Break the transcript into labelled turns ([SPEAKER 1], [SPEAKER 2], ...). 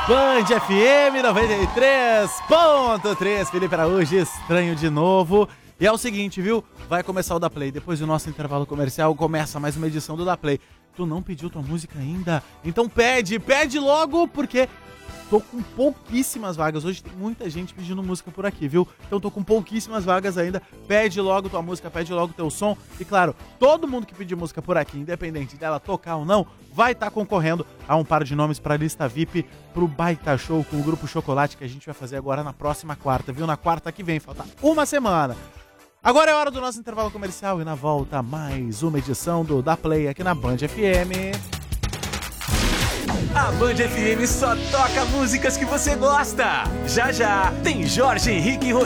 [SPEAKER 1] Band FM 93.3, Felipe Araújo, estranho de novo. E é o seguinte, viu? Vai começar o Da Play. Depois do nosso intervalo comercial, começa mais uma edição do Da Play. Tu não pediu tua música ainda? Então pede logo, porque tô com pouquíssimas vagas. Hoje tem muita gente pedindo música por aqui, viu? Então tô com pouquíssimas vagas ainda. Pede logo tua música, pede logo teu som. E claro, todo mundo que pedir música por aqui, independente dela tocar ou não, vai estar concorrendo a um par de nomes pra lista VIP pro baita show com o Grupo Chocolate que a gente vai fazer agora na próxima quarta, viu? Na quarta que vem, falta uma semana. Agora é hora do nosso intervalo comercial e na volta mais uma edição do Da Play aqui na Band FM.
[SPEAKER 2] A Band FM só toca músicas que você gosta. Já já tem Jorge Henrique e